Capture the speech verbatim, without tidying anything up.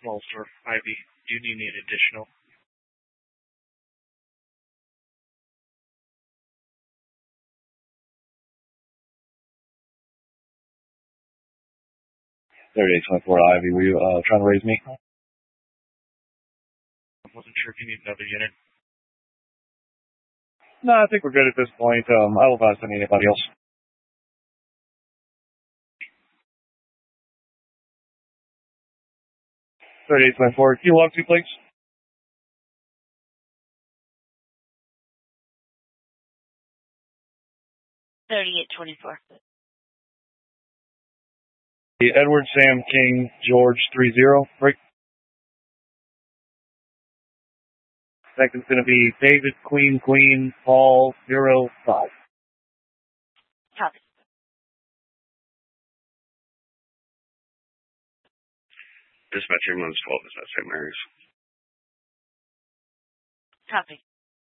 Waldorf, Ivy. Do you need additional? thirty-eight twenty-four Ivy, were you uh, trying to raise me? I wasn't sure if you need another unit. No, I think we're good at this point. Um, I will advise sending anybody else. thirty-eight twenty-four, can you log two, please? thirty-eight twenty-four. Edward, Sam, King, George, three zero. Break. Second's going to be David, Queen, Queen, Paul, zero, five. Copy. Dispatching one's twelve is at Saint Mary's. Copy.